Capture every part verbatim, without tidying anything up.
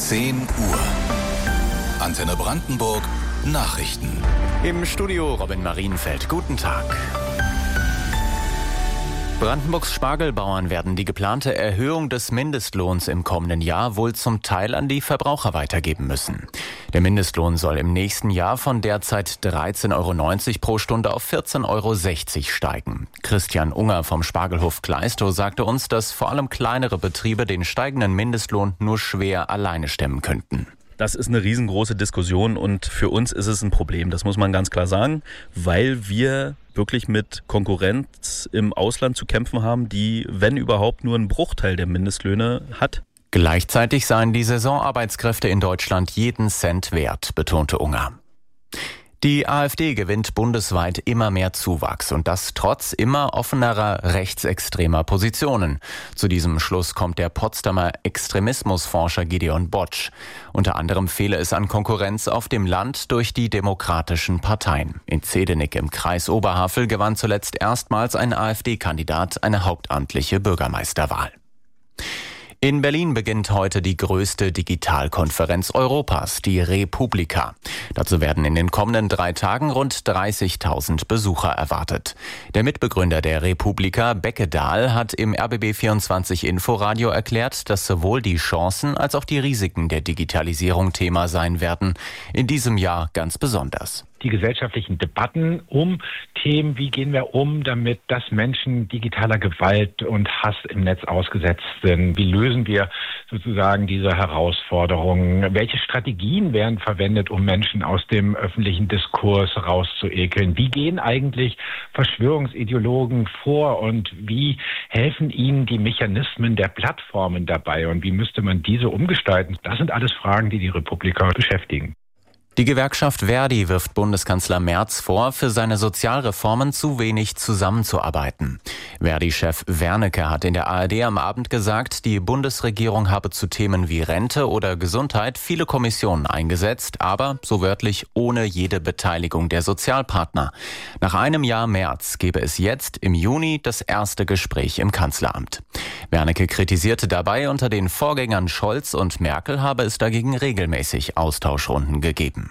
zehn Uhr. Antenne Brandenburg Nachrichten. Im Studio Robin Marienfeld. Guten Tag. Brandenburgs Spargelbauern werden die geplante Erhöhung des Mindestlohns im kommenden Jahr wohl zum Teil an die Verbraucher weitergeben müssen. Der Mindestlohn soll im nächsten Jahr von derzeit dreizehn Euro neunzig pro Stunde auf vierzehn Euro sechzig steigen. Christian Unger vom Spargelhof Kleistow sagte uns, dass vor allem kleinere Betriebe den steigenden Mindestlohn nur schwer alleine stemmen könnten. Das ist eine riesengroße Diskussion und für uns ist es ein Problem, das muss man ganz klar sagen, weil wir wirklich mit Konkurrenz im Ausland zu kämpfen haben, die, wenn überhaupt, nur einen Bruchteil der Mindestlöhne hat. Gleichzeitig seien die Saisonarbeitskräfte in Deutschland jeden Cent wert, betonte Unger. Die AfD gewinnt bundesweit immer mehr Zuwachs und das trotz immer offenerer rechtsextremer Positionen. Zu diesem Schluss kommt der Potsdamer Extremismusforscher Gideon Botsch. Unter anderem fehle es an Konkurrenz auf dem Land durch die demokratischen Parteien. In Zehdenick im Kreis Oberhavel gewann zuletzt erstmals ein AfD-Kandidat eine hauptamtliche Bürgermeisterwahl. In Berlin beginnt heute die größte Digitalkonferenz Europas, die Republika. Dazu werden in den kommenden drei Tagen rund dreißigtausend Besucher erwartet. Der Mitbegründer der Republika, Becke Dahl, hat im R B B vierundzwanzig Inforadio erklärt, dass sowohl die Chancen als auch die Risiken der Digitalisierung Thema sein werden. In diesem Jahr ganz besonders. Die gesellschaftlichen Debatten um Themen, wie gehen wir um, damit dass Menschen digitaler Gewalt und Hass im Netz ausgesetzt sind. Wie lösen wir sozusagen diese Herausforderungen? Welche Strategien werden verwendet, um Menschen aus dem öffentlichen Diskurs rauszuekeln? Wie gehen eigentlich Verschwörungsideologen vor und wie helfen ihnen die Mechanismen der Plattformen dabei? Und wie müsste man diese umgestalten? Das sind alles Fragen, die die Republika beschäftigen. Die Gewerkschaft Verdi wirft Bundeskanzler Merz vor, für seine Sozialreformen zu wenig zusammenzuarbeiten. Verdi-Chef Wernicke hat in der A R D am Abend gesagt, die Bundesregierung habe zu Themen wie Rente oder Gesundheit viele Kommissionen eingesetzt, aber, so wörtlich, ohne jede Beteiligung der Sozialpartner. Nach einem Jahr Merz gebe es jetzt im Juni das erste Gespräch im Kanzleramt. Wernicke kritisierte dabei, unter den Vorgängern Scholz und Merkel habe es dagegen regelmäßig Austauschrunden gegeben.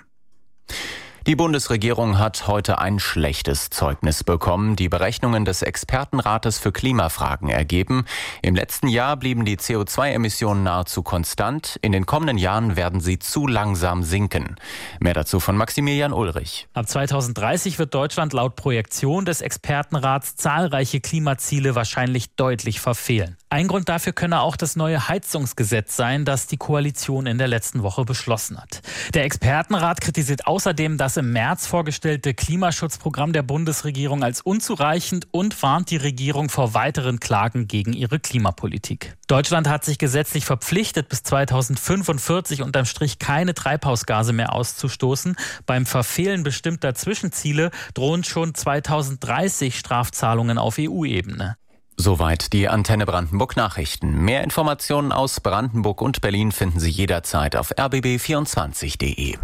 Die Bundesregierung hat heute ein schlechtes Zeugnis bekommen. Die Berechnungen des Expertenrates für Klimafragen ergeben: Im letzten Jahr blieben die C O zwei Emissionen nahezu konstant. In den kommenden Jahren werden sie zu langsam sinken. Mehr dazu von Maximilian Ulrich. Ab zweitausenddreißig wird Deutschland laut Projektion des Expertenrats zahlreiche Klimaziele wahrscheinlich deutlich verfehlen. Ein Grund dafür könne auch das neue Heizungsgesetz sein, das die Koalition in der letzten Woche beschlossen hat. Der Expertenrat kritisiert außerdem das im März vorgestellte Klimaschutzprogramm der Bundesregierung als unzureichend und warnt die Regierung vor weiteren Klagen gegen ihre Klimapolitik. Deutschland hat sich gesetzlich verpflichtet, bis zweitausendfünfundvierzig unterm Strich keine Treibhausgase mehr auszustoßen. Beim Verfehlen bestimmter Zwischenziele drohen schon zweitausenddreißig Strafzahlungen auf E U-Ebene. Soweit die Antenne Brandenburg Nachrichten. Mehr Informationen aus Brandenburg und Berlin finden Sie jederzeit auf r b b vierundzwanzig punkt d e.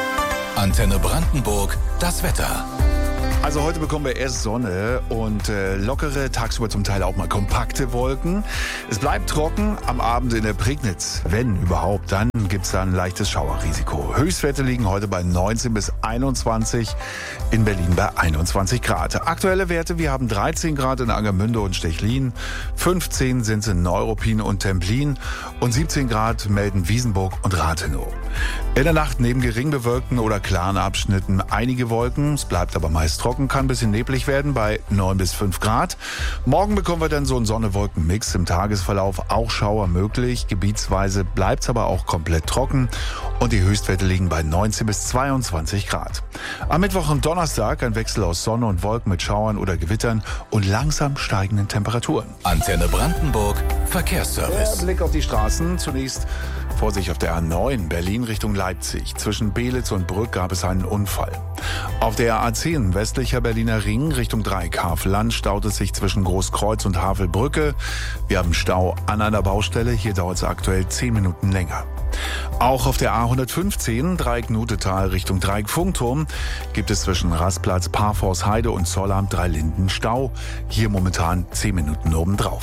Antenne Brandenburg, das Wetter. Also heute bekommen wir erst Sonne und äh, lockere, tagsüber zum Teil auch mal kompakte Wolken. Es bleibt trocken, am Abend in der Prignitz, wenn überhaupt, dann gibt es da ein leichtes Schauerrisiko. Höchstwerte liegen heute bei neunzehn bis einundzwanzig, in Berlin bei einundzwanzig Grad. Aktuelle Werte, wir haben dreizehn Grad in Angermünde und Stechlin, fünfzehn sind es in Neuruppin und Templin und siebzehn Grad melden Wiesenburg und Rathenow. In der Nacht neben gering bewölkten oder klaren Abschnitten einige Wolken, es bleibt aber meist trocken, kann ein bisschen neblig werden bei neun bis fünf Grad. Morgen bekommen wir dann so einen Sonne-Wolken-Mix, im Tagesverlauf auch Schauer möglich, gebietsweise bleibt es aber auch komplett trocken und die Höchstwerte liegen bei neunzehn bis zweiundzwanzig Grad. Am Mittwoch und Donnerstag ein Wechsel aus Sonne und Wolken mit Schauern oder Gewittern und langsam steigenden Temperaturen. Antenne Brandenburg, Verkehrsservice. Der Blick auf die Straßen. Zunächst Vorsicht auf der A neun, Berlin Richtung Leipzig. Zwischen Belitz und Brück gab es einen Unfall. Auf der A zehn, westlicher Berliner Ring Richtung Dreieck-Havelland, staut es sich zwischen Großkreuz und Havelbrücke. Wir haben Stau an einer Baustelle, hier dauert es aktuell zehn Minuten länger. Auch auf der A hundertfünfzehn, Dreieck-Nutetal Richtung Dreieck-Funkturm, gibt es zwischen Rastplatz, Parforce Heide und Zollamt Dreilinden Stau. Hier momentan zehn Minuten obendrauf.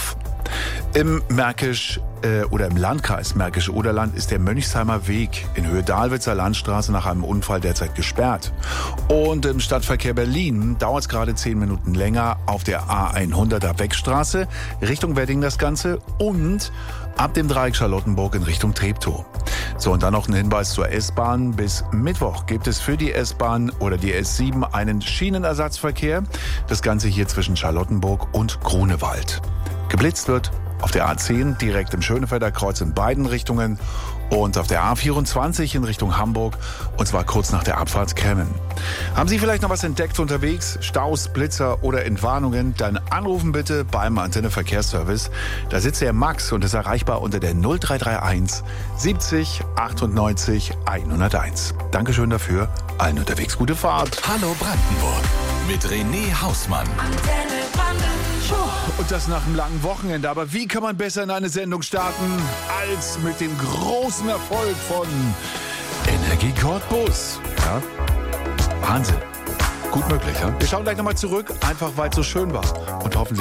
Im Märkisch äh, oder im Landkreis Märkische Oderland ist der Mönchsheimer Weg in Höhe Dahlwitzer Landstraße nach einem Unfall derzeit gesperrt. Und im Stadtverkehr Berlin dauert es gerade zehn Minuten länger auf der A hunderter Wegstraße Richtung Wedding das Ganze und ab dem Dreieck Charlottenburg in Richtung Treptow. So, und dann noch ein Hinweis zur S-Bahn. Bis Mittwoch gibt es für die S-Bahn oder die S sieben einen Schienenersatzverkehr. Das Ganze hier zwischen Charlottenburg und Grunewald. Geblitzt wird auf der A zehn direkt im Schönefelder Kreuz in beiden Richtungen und auf der A vierundzwanzig in Richtung Hamburg und zwar kurz nach der Abfahrt Kremmen. Haben Sie vielleicht noch was entdeckt unterwegs? Staus, Blitzer oder Entwarnungen? Dann anrufen bitte beim Antenne Verkehrsservice. Da sitzt der Max und ist erreichbar unter der null drei drei eins siebzig achtundneunzig hunderteins. Dankeschön dafür. Allen unterwegs gute Fahrt. Hallo Brandenburg mit René Hausmann. Antenne Brandenburg. Und das nach einem langen Wochenende. Aber wie kann man besser in eine Sendung starten als mit dem großen Erfolg von Energie Cottbus? Ja, Wahnsinn. Gut möglich, ja? Wir schauen gleich nochmal zurück, einfach weil es so schön war. Und hoffentlich